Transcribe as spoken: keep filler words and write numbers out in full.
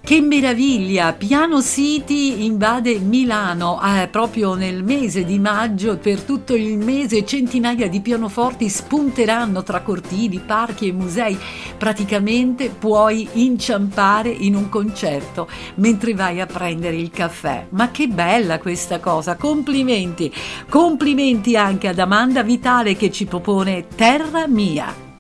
Che meraviglia! Piano City invade Milano, eh, proprio nel mese di maggio. Per tutto il mese centinaia di pianoforti spunteranno tra cortili, parchi e musei. Praticamente puoi inciampare in un concerto mentre vai a prendere il caffè. Ma che bella questa cosa! Complimenti! Complimenti anche ad Amanda Vitale che ci propone Terra Mia.